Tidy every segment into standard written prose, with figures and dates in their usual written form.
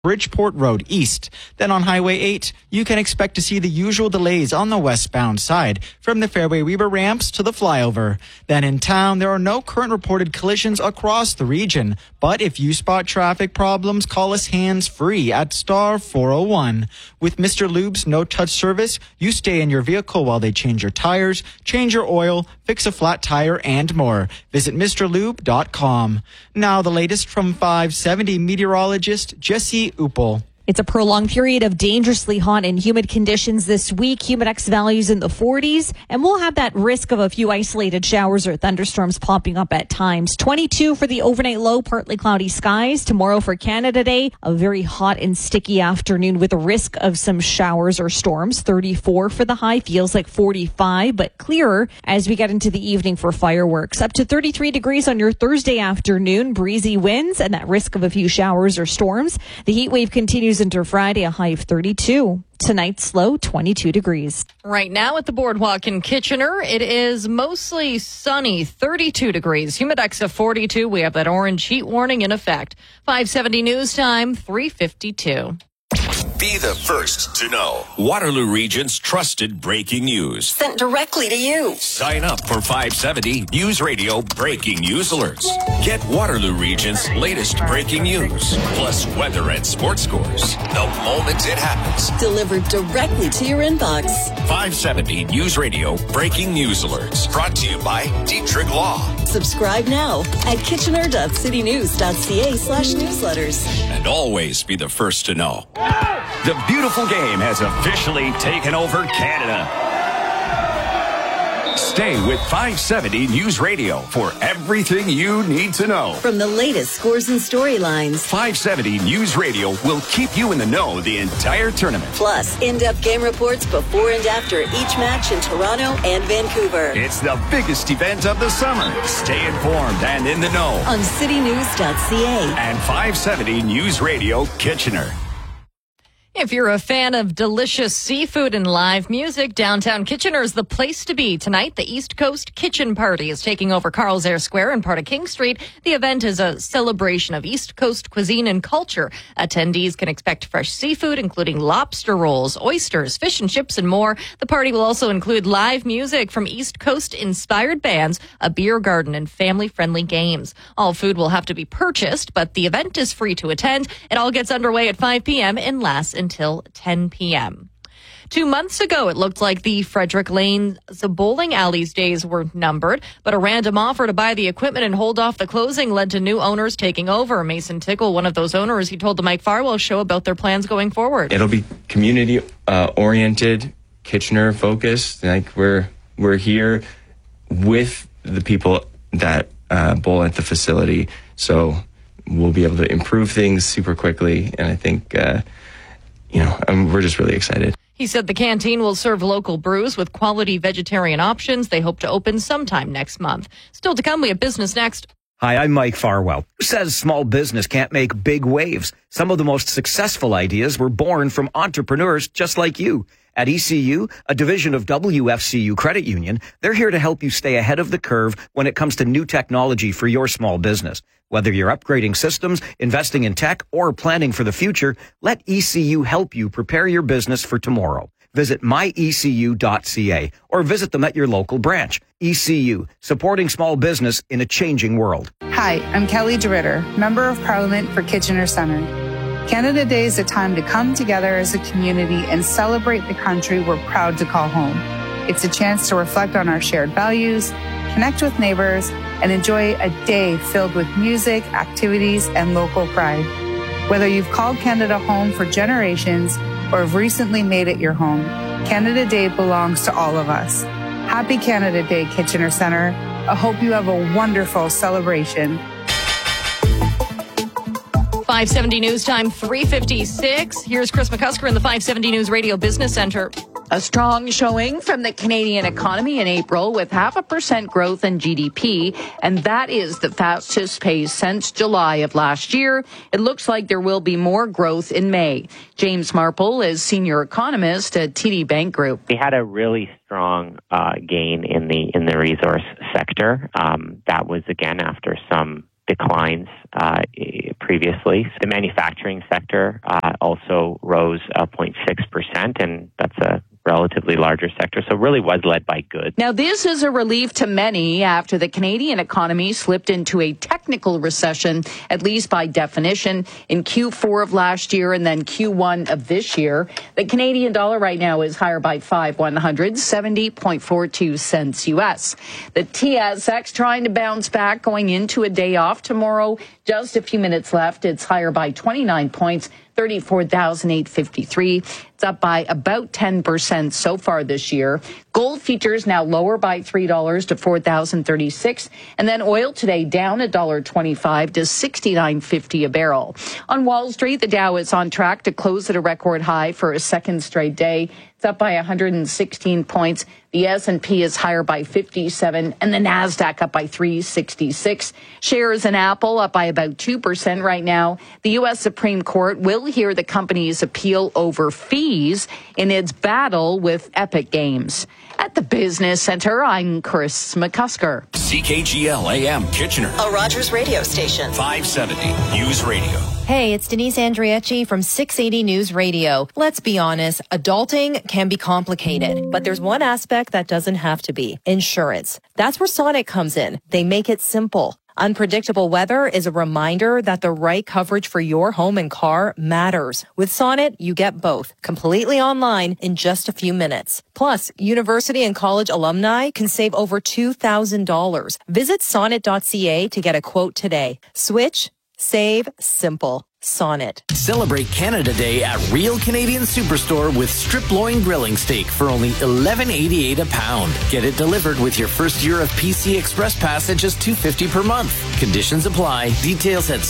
Bridgeport Road East. Then on Highway 8, you can expect to see the usual delays on the westbound side from the Fairway Weaver ramps to the flyover. Then in town, there are no current reported collisions across the region. But if you spot traffic problems, call us hands-free at star 401. With Mr. Lube's no-touch service, you stay in your vehicle while they change your tires, change your oil, fix a flat tire, and more. Visit MrLube.com. Now the latest from 570 meteorologist Jesse Uppel. It's a prolonged period of dangerously hot and humid conditions this week. Humidex values in the 40s, and we'll have that risk of a few isolated showers or thunderstorms popping up at times. 22 for the overnight low, partly cloudy skies. Tomorrow for Canada Day, a very hot and sticky afternoon with a risk of some showers or storms. 34 for the high, feels like 45, but clearer as we get into the evening for fireworks. Up to 33 degrees on your Thursday afternoon, breezy winds and that risk of a few showers or storms. The heat wave continues into Friday, a high of 32. Tonight's low, 22 degrees. Right now at the Boardwalk in Kitchener, it is mostly sunny, 32 degrees. Humidex of 42. We have that orange heat warning in effect. 570 news time, 3:52. Be the first to know. Waterloo Region's trusted breaking news. Sent directly to you. Sign up for 570 News Radio Breaking News Alerts. Get Waterloo Region's latest breaking news, plus weather and sports scores, the moment it happens. Delivered directly to your inbox. 570 News Radio Breaking News Alerts. Brought to you by Dietrich Law. Subscribe now at kitchener.citynews.ca/newsletters. And always be the first to know. The beautiful game has officially taken over Canada. Stay with 570 News Radio for everything you need to know. From the latest scores and storylines, 570 News Radio will keep you in the know the entire tournament. Plus in-depth game reports before and after each match in Toronto and Vancouver. It's the biggest event of the summer. Stay informed and in the know on citynews.ca and 570 News Radio Kitchener. If you're a fan of delicious seafood and live music, downtown Kitchener is the place to be. Tonight, the East Coast Kitchen Party is taking over Carl's Air Square and part of King Street. The event is a celebration of East Coast cuisine and culture. Attendees can expect fresh seafood, including lobster rolls, oysters, fish and chips, and more. The party will also include live music from East Coast-inspired bands, a beer garden, and family-friendly games. All food will have to be purchased, but the event is free to attend. It all gets underway at 5 p.m. and lasts until 10 p.m. 2 months ago, it looked like the Frederick Lane's bowling alley's days were numbered, but a random offer to buy the equipment and hold off the closing led to new owners taking over. Mason Tickle, one of those owners, he told the Mike Farwell Show about their plans going forward. It'll be community oriented, Kitchener focused. Like we're here with the people that bowl at the facility, so we'll be able to improve things super quickly. And I think we're just really excited. He said the canteen will serve local brews with quality vegetarian options. They hope to open sometime next month. Still to come, we have business next. Hi, I'm Mike Farwell. Who says small business can't make big waves? Some of the most successful ideas were born from entrepreneurs just like you. At ECU, a division of WFCU Credit Union, they're here to help you stay ahead of the curve when it comes to new technology for your small business. Whether you're upgrading systems, investing in tech, or planning for the future, let ECU help you prepare your business for tomorrow. Visit myecu.ca or visit them at your local branch. ECU, supporting small business in a changing world. Hi, I'm Kelly DeRitter, Member of Parliament for Kitchener Centre. Canada Day is a time to come together as a community and celebrate the country we're proud to call home. It's a chance to reflect on our shared values, connect with neighbors, and enjoy a day filled with music, activities, and local pride. Whether you've called Canada home for generations or have recently made it your home, Canada Day belongs to all of us. Happy Canada Day, Kitchener Centre. I hope you have a wonderful celebration. 570 News Time, 3:56. Here's Chris McCusker in the 570 News Radio Business Center. A strong showing from the Canadian economy in April with 0.5% growth in GDP, and that is the fastest pace since July of last year. It looks like there will be more growth in May. James Marple is senior economist at TD Bank Group. We had a really strong gain in the resource sector. That was again after some declines previously. The manufacturing sector also rose 0.6%, and that's a relatively larger sector, so really was led by goods. Now, this is a relief to many after the Canadian economy slipped into a technical recession, at least by definition, in Q4 of last year and then Q1 of this year. The Canadian dollar right now is higher by 70.42 cents U.S. The TSX trying to bounce back going into a day off tomorrow. Just a few minutes left. It's higher by 29 points. 34,853. It's up by about 10% so far this year. Gold futures now lower by $3 to $4,036. And then oil today down $1.25 to $69.50 a barrel. On Wall Street, the Dow is on track to close at a record high for a second straight day. It's up by 116 points. The S&P is higher by 57 and the NASDAQ up by 366. Shares in Apple up by about 2% right now. The U.S. Supreme Court will hear the company's appeal over fees in its battle with Epic Games. At the Business Center, I'm Chris McCusker. CKGL AM Kitchener. A Rogers radio station. 570 News Radio. Hey, it's Denise Andrieci from 680 News Radio. Let's be honest, adulting can be complicated, but there's one aspect that doesn't have to be: insurance. That's where Sonnet comes in. They make it simple. Unpredictable weather is a reminder that the right coverage for your home and car matters. With Sonnet, you get both, completely online in just a few minutes. Plus, university and college alumni can save over $2,000. Visit sonnet.ca to get a quote today. Switch, save, simple. Sonnet. Celebrate Canada Day at Real Canadian Superstore with strip loin grilling steak for only $11.88 a pound. Get it delivered with your first year of PC Express Pass at just $2.50 per month. Conditions apply. Details at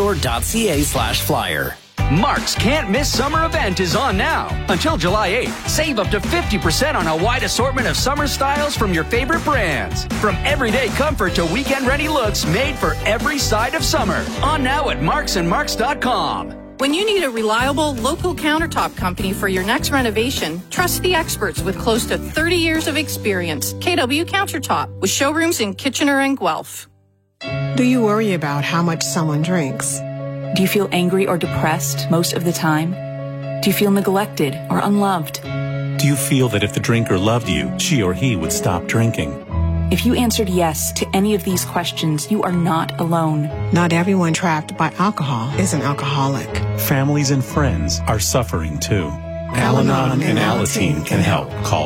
superstore.ca/flyer. Mark's Can't Miss Summer event is on now. Until July 8th, save up to 50% on a wide assortment of summer styles from your favorite brands. From everyday comfort to weekend-ready looks made for every side of summer. On now at marksandmarks.com. When you need a reliable local countertop company for your next renovation, trust the experts with close to 30 years of experience. KW Countertop, with showrooms in Kitchener and Guelph. Do you worry about how much someone drinks? Do you feel angry or depressed most of the time? Do you feel neglected or unloved? Do you feel that if the drinker loved you, she or he would stop drinking? If you answered yes to any of these questions, you are not alone. Not everyone trapped by alcohol is an alcoholic. Families and friends are suffering too. Al-Anon and Alateen can help. Call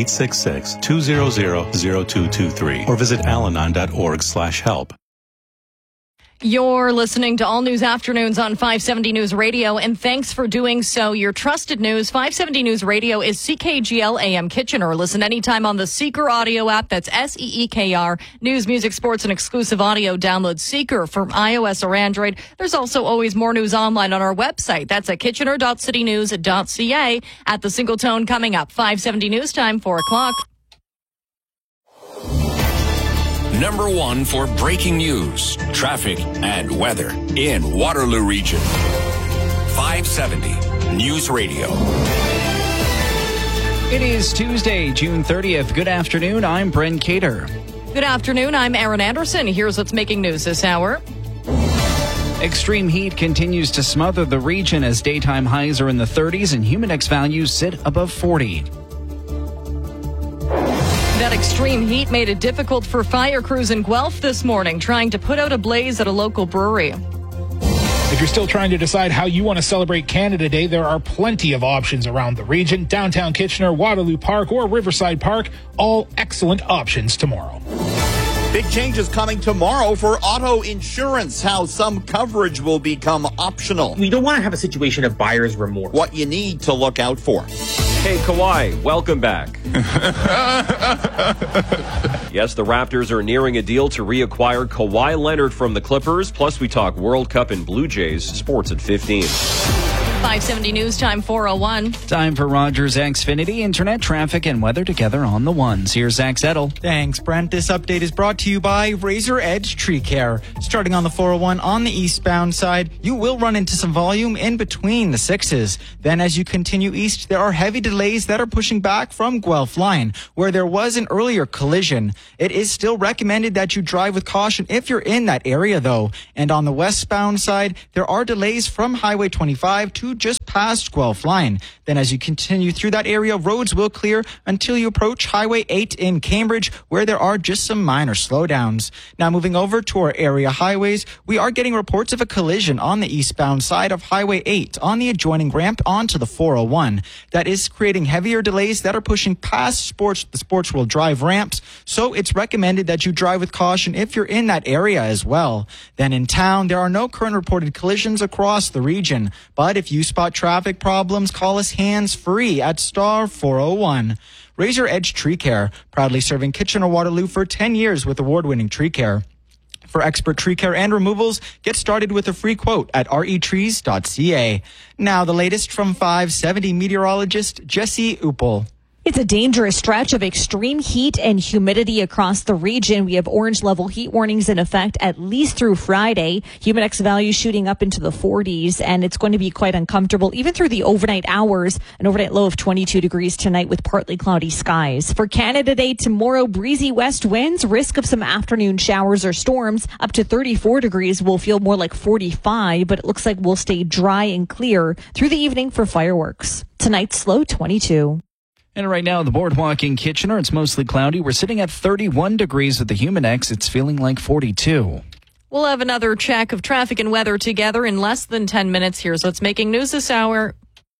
1-866-200-0223 or visit alanon.org/help. You're listening to All News Afternoons on 570 News Radio, and thanks for doing so. Your trusted news, 570 News Radio, is CKGL AM Kitchener. Listen anytime on the Seeker audio app. That's SEEKR. News, music, sports, and exclusive audio. Download Seeker from iOS or Android. There's also always more news online on our website. That's at kitchener.citynews.ca. At the Single Tone coming up, 570 News Time, 4 o'clock. Number one for breaking news, traffic, and weather in Waterloo Region. 570 News Radio. It is Tuesday, June 30th. Good afternoon. I'm Brent Cater. Good afternoon. I'm Aaron Anderson. Here's what's making news this hour. Extreme heat continues to smother the region as daytime highs are in the 30s and Humidex values sit above 40. That extreme heat made it difficult for fire crews in Guelph this morning, trying to put out a blaze at a local brewery. If you're still trying to decide how you want to celebrate Canada Day, there are plenty of options around the region. Downtown Kitchener, Waterloo Park, or Riverside Park, all excellent options tomorrow. Big changes coming tomorrow for auto insurance, how some coverage will become optional. We don't want to have a situation of buyer's remorse. What you need to look out for. Hey, Kawhi, welcome back. Yes, the Raptors are nearing a deal to reacquire Kawhi Leonard from the Clippers. Plus, we talk World Cup and Blue Jays. Sports at 15. 570 News Time 4:01. Time for Rogers Xfinity Internet, traffic, and weather together on the ones. Here's Zach Zettel. Thanks, Brent. This update is brought to you by Razor Edge Tree Care. Starting on the 401 on the eastbound side, you will run into some volume in between the sixes. Then as you continue east, there are heavy delays that are pushing back from Guelph Line, where there was an earlier collision. It is still recommended that you drive with caution if you're in that area, though. And on the westbound side, there are delays from Highway 25 to just past Guelph Line. Then as you continue through that area, roads will clear until you approach Highway 8 in Cambridge, where there are just some minor slowdowns. Now moving over to our area highways, we are getting reports of a collision on the eastbound side of Highway 8 on the adjoining ramp onto the 401. That is creating heavier delays that are pushing past the Sports World Drive ramps, so it's recommended that you drive with caution if you're in that area as well. Then in town, there are no current reported collisions across the region, but if you spot traffic problems, call us hands-free at star 401. Razor Edge Tree Care, proudly serving Kitchener-Waterloo for 10 years with award-winning tree care. For expert tree care and removals, get started with a free quote at retrees.ca. Now the latest from 570 meteorologist Jesse Uppel. It's a dangerous stretch of extreme heat and humidity across the region. We have orange level heat warnings in effect at least through Friday. Humidex values shooting up into the 40s, and it's going to be quite uncomfortable even through the overnight hours. An overnight low of 22 degrees tonight with partly cloudy skies. For Canada Day tomorrow, breezy west winds, risk of some afternoon showers or storms. Up to 34 degrees will feel more like 45, but it looks like we'll stay dry and clear through the evening for fireworks. Tonight's low 22. And right now, the boardwalk in Kitchener, it's mostly cloudy. We're sitting at 31 degrees with the Humidex. It's feeling like 42. We'll have another check of traffic and weather together in less than 10 minutes. Here's what's making news this hour.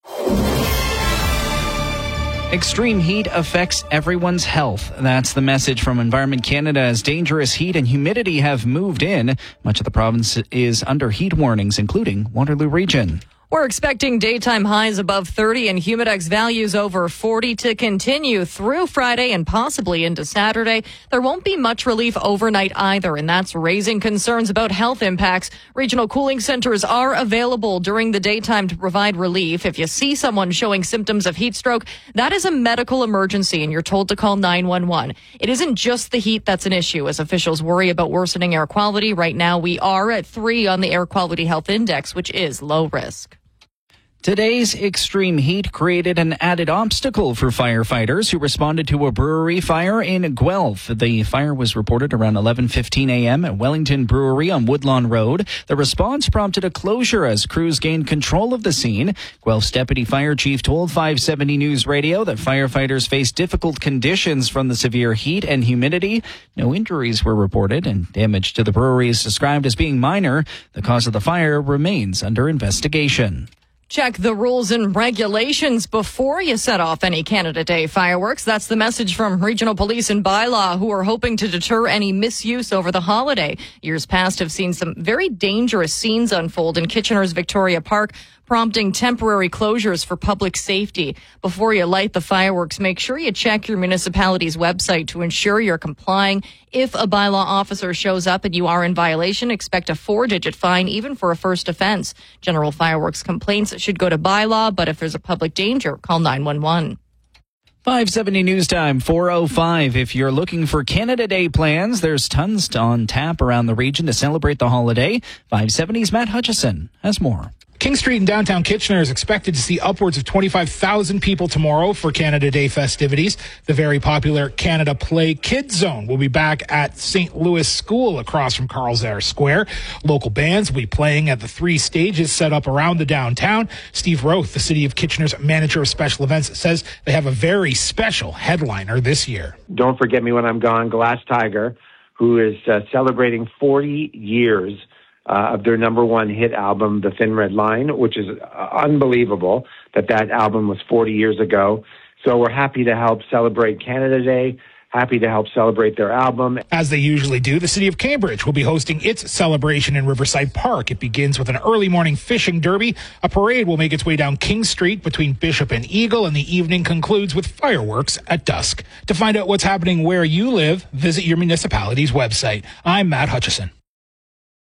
Extreme heat affects everyone's health. That's the message from Environment Canada as dangerous heat and humidity have moved in. Much of the province is under heat warnings, including Waterloo Region. We're expecting daytime highs above 30 and Humidex values over 40 to continue through Friday and possibly into Saturday. There won't be much relief overnight either, and that's raising concerns about health impacts. Regional cooling centers are available during the daytime to provide relief. If you see someone showing symptoms of heat stroke, that is a medical emergency, and you're told to call 911. It isn't just the heat that's an issue, as officials worry about worsening air quality. Right now, we are at 3 on the Air Quality Health Index, which is low risk. Today's extreme heat created an added obstacle for firefighters who responded to a brewery fire in Guelph. The fire was reported around 11:15 a.m. at Wellington Brewery on Woodlawn Road. The response prompted a closure as crews gained control of the scene. Guelph's deputy fire chief told 570 News Radio that firefighters faced difficult conditions from the severe heat and humidity. No injuries were reported, and damage to the brewery is described as being minor. The cause of the fire remains under investigation. Check the rules and regulations before you set off any Canada Day fireworks. That's the message from Regional Police and Bylaw, who are hoping to deter any misuse over the holiday. Years past have seen some very dangerous scenes unfold in Kitchener's Victoria Park, prompting temporary closures for public safety. Before you light the fireworks, make sure you check your municipality's website to ensure you're complying. If a bylaw officer shows up and you are in violation, expect a 4-digit fine, even for a first offense. General fireworks complaints should go to bylaw, but if there's a public danger, call 911. 570 News Time, 4:05. If you're looking for Canada Day plans, there's tons on tap around the region to celebrate the holiday. 570's Matt Hutchison has more. King Street in downtown Kitchener is expected to see upwards of 25,000 people tomorrow for Canada Day festivities. The very popular Canada Play Kids Zone will be back at St. Louis School across from Carl's Air Square. Local bands will be playing at the 3 stages set up around the downtown. Steve Roth, the City of Kitchener's manager of special events, says they have a very special headliner this year. Don't Forget Me When I'm Gone, Glass Tiger, who is celebrating 40 years of their number one hit album, The Thin Red Line, which is unbelievable that album was 40 years ago. So we're happy to help celebrate Canada Day, happy to help celebrate their album. As they usually do, the City of Cambridge will be hosting its celebration in Riverside Park. It begins with an early morning fishing derby. A parade will make its way down King Street between Bishop and Eagle, and the evening concludes with fireworks at dusk. To find out what's happening where you live, visit your municipality's website. I'm Matt Hutchison.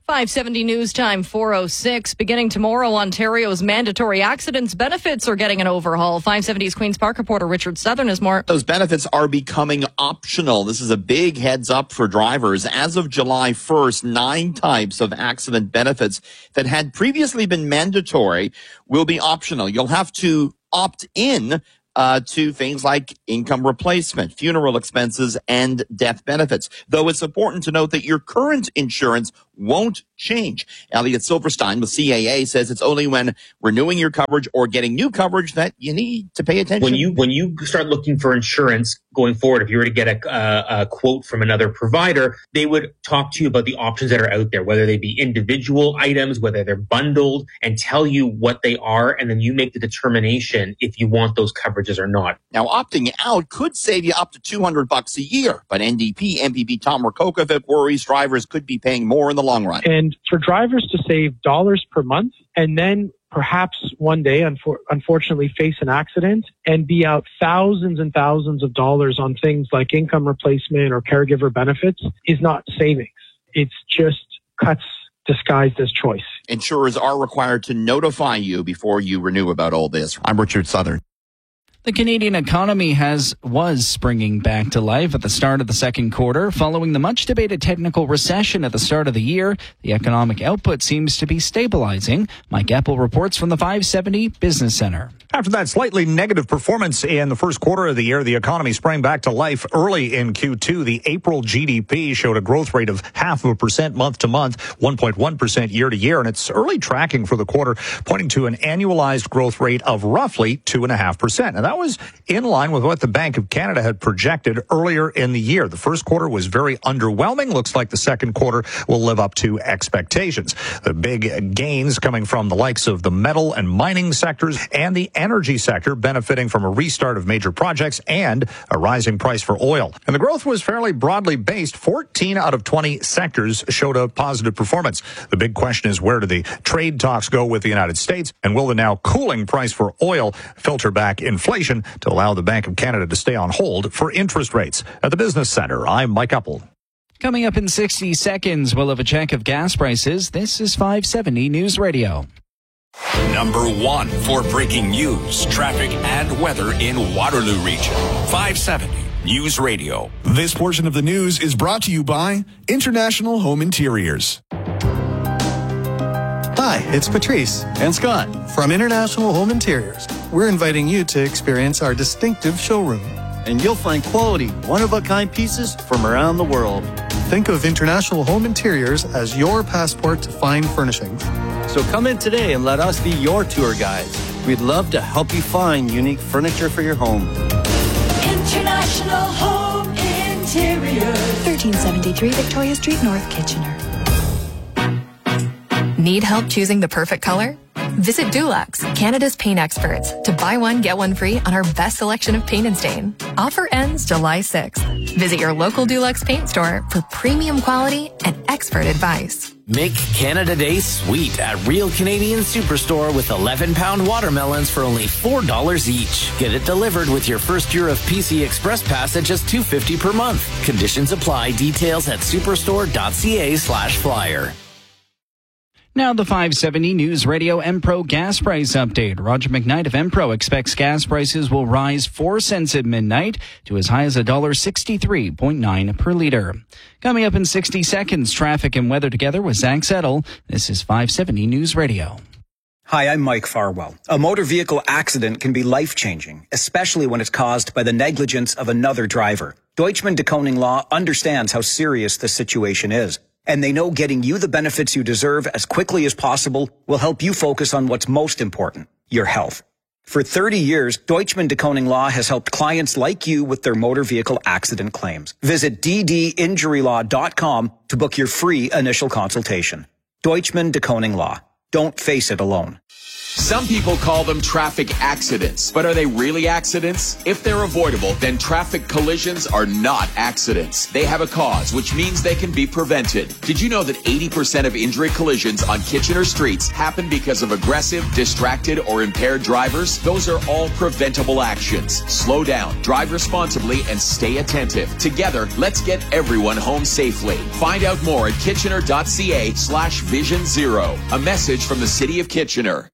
570 News Time 4:06. Beginning tomorrow, Ontario's mandatory accidents benefits are getting an overhaul. 570's Queen's Park reporter Richard Southern has more. Those benefits are becoming optional. This is a big heads up for drivers. As of July 1st, 9 types of accident benefits that had previously been mandatory will be optional. You'll have to opt in to things like income replacement, funeral expenses, and death benefits. Though it's important to note that your current insurance won't change. Elliot Silverstein with CAA says it's only when renewing your coverage or getting new coverage that you need to pay attention. When you start looking for insurance going forward, if you were to get a quote from another provider, they would talk to you about the options that are out there, whether they be individual items, whether they're bundled, and tell you what they are, and then you make the determination if you want those coverages or not. Now, opting out could save you up to $200 a year, but NDP MPP Tom Rakokovic worries drivers could be paying more in the long run. And for drivers to save dollars per month and then perhaps one day, unfortunately, face an accident and be out thousands and thousands of dollars on things like income replacement or caregiver benefits is not savings. It's just cuts disguised as choice. Insurers are required to notify you before you renew about all this. I'm Richard Southern. The Canadian economy was springing back to life at the start of the second quarter. Following the much debated technical recession at the start of the year, the economic output seems to be stabilizing. Mike Eppel reports from the 570 Business Center. After that slightly negative performance in the first quarter of the year, the economy sprang back to life early in Q2. The April GDP showed a growth rate of 0.5% month to month, 1.1% year to year, and it's early tracking for the quarter, pointing to an annualized growth rate of roughly 2.5%. And that was in line with what the Bank of Canada had projected earlier in the year. The first quarter was very underwhelming. Looks like the second quarter will live up to expectations. The big gains coming from the likes of the metal and mining sectors and the energy sector, benefiting from a restart of major projects and a rising price for oil. And the growth was fairly broadly based. 14 out of 20 sectors showed a positive performance. The big question is, where do the trade talks go with the United States? And will the now cooling price for oil filter back inflation to allow the Bank of Canada to stay on hold for interest rates? At the Business Center, I'm Mike Eppel. Coming up in 60 seconds, we'll have a check of gas prices. This is 570 News Radio. Number 1 for breaking news, traffic, and weather in Waterloo Region. 570 News Radio. This portion of the news is brought to you by International Home Interiors. Hi, it's Patrice and Scott from International Home Interiors. We're inviting you to experience our distinctive showroom. And you'll find quality, one-of-a-kind pieces from around the world. Think of International Home Interiors as your passport to fine furnishings. So come in today and let us be your tour guides. We'd love to help you find unique furniture for your home. International Home Interiors. 1373 Victoria Street, North Kitchener. Need help choosing the perfect color? Visit Dulux, Canada's paint experts, to buy one, get one free on our best selection of paint and stain. Offer ends July 6th. Visit your local Dulux paint store for premium quality and expert advice. Make Canada Day sweet at Real Canadian Superstore with 11-pound watermelons for only $4 each. Get it delivered with your first year of PC Express Pass at just $2.50 per month. Conditions apply. Details at superstore.ca/flyer. Now the 570 News Radio Empro gas price update. Roger McKnight of Empro expects gas prices will rise 4 cents at midnight to as high as $1.63.9 per liter. Coming up in 60 seconds, traffic and weather together with Zach Settle. This is 570 News Radio. Hi, I'm Mike Farwell. A motor vehicle accident can be life-changing, especially when it's caused by the negligence of another driver. Deutschman Deconing Law understands how serious the situation is, and they know getting you the benefits you deserve as quickly as possible will help you focus on what's most important, your health. For 30 years, Deutschman Deconing Law has helped clients like you with their motor vehicle accident claims. Visit ddinjurylaw.com to book your free initial consultation. Deutschman Deconing Law. Don't face it alone. Some people call them traffic accidents, but are they really accidents? If they're avoidable, then traffic collisions are not accidents. They have a cause, which means they can be prevented. Did you know that 80% of injury collisions on Kitchener streets happen because of aggressive, distracted, or impaired drivers? Those are all preventable actions. Slow down, drive responsibly, and stay attentive. Together, let's get everyone home safely. Find out more at kitchener.ca/Vision Zero. A message from the City of Kitchener.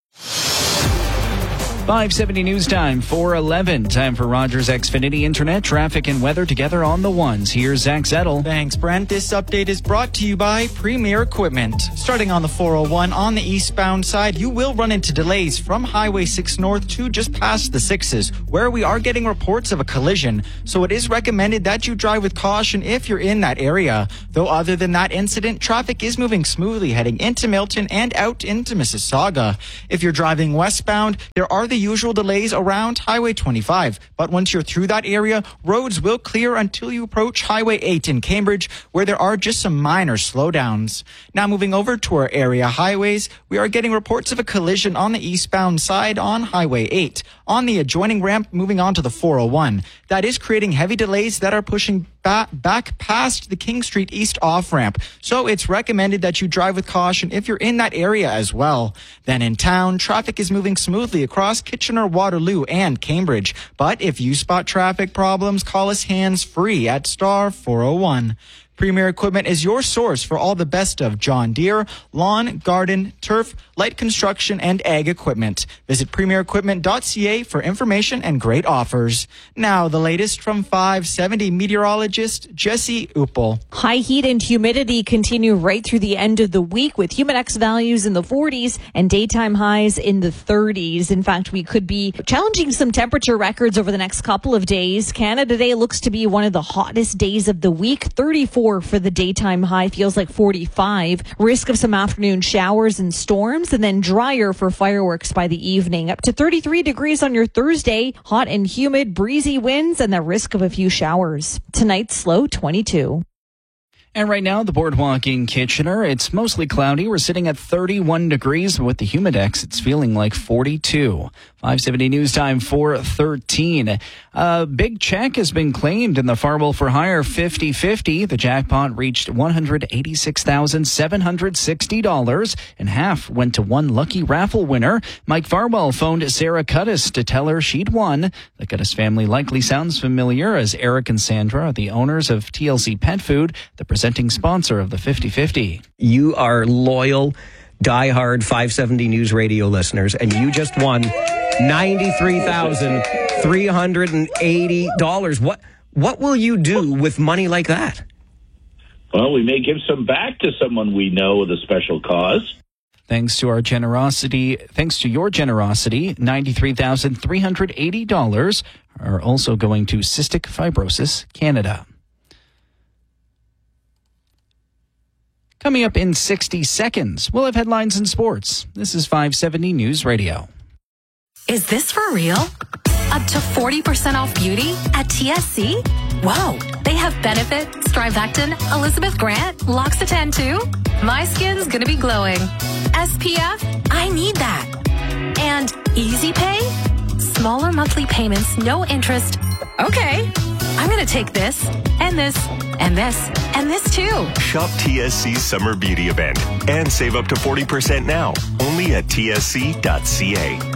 570 News Time, 4:11. Time for Rogers Xfinity Internet, traffic and weather together on the ones. Here's Zach Zettel. Thanks, Brent. This update is brought to you by Premier Equipment. Starting on the 401 on the eastbound side, you will run into delays from Highway 6 North to just past the 6s, where we are getting reports of a collision. So it is recommended that you drive with caution if you're in that area. Though other than that incident, traffic is moving smoothly heading into Milton and out into Mississauga. If you're driving westbound, there are the usual delays around Highway 25. But once you're through that area, roads will clear until you approach Highway 8 in Cambridge, where there are just some minor slowdowns. Now moving over to our area highways, we are getting reports of a collision on the eastbound side on Highway 8. On the adjoining ramp, moving on to the 401. That is creating heavy delays that are pushing back past the King Street East off-ramp. So it's recommended that you drive with caution if you're in that area as well. Then in town, traffic is moving smoothly across Kitchener, Waterloo, and Cambridge. But if you spot traffic problems, call us hands-free at star 401. Premier Equipment is your source for all the best of John Deere, lawn, garden, turf, light construction, and ag equipment. Visit premierequipment.ca for information and great offers. Now, the latest from 570 meteorologist Jesse Uppel. High heat and humidity continue right through the end of the week with Humidex values in the 40s and daytime highs in the 30s. In fact, we could be challenging some temperature records over the next couple of days. Canada Day looks to be one of the hottest days of the week. 34 for the daytime high, feels like 45. Risk of some afternoon showers and storms, and then drier for fireworks by the evening. Up to 33 degrees on your Thursday. Hot and humid, breezy winds, and the risk of a few showers. Tonight's low 22. And right now, the boardwalk in Kitchener, it's mostly cloudy. We're sitting at 31 degrees. With the Humidex, it's feeling like 42. 570 News Time, 4:13. A big check has been claimed in the Farwell for Hire 50-50. The jackpot reached $186,760, and half went to one lucky raffle winner. Mike Farwell phoned Sarah Cuttis to tell her she'd won. The Cuttis family likely sounds familiar, as Eric and Sandra are the owners of TLC Pet Food, the presenting sponsor of the 50-50. You are loyal, diehard 570 News Radio listeners, and you just won $93,380. What will you do with money like that? Well, we may give some back to someone we know with a special cause. Thanks to your generosity, $93,380 are also going to Cystic Fibrosis Canada. Coming up in 60 seconds, we'll have headlines and sports. This is 570 News Radio. Is this for real? Up to 40% off beauty at TSC? Whoa, they have Benefit, Strivectin, Elizabeth Grant, L'Occitane too? My skin's gonna be glowing. SPF? I need that. And Easy Pay? Smaller monthly payments, no interest. Okay, I'm gonna take this, and this, and this, and this too. Shop TSC's summer beauty event and save up to 40% now, only at tsc.ca.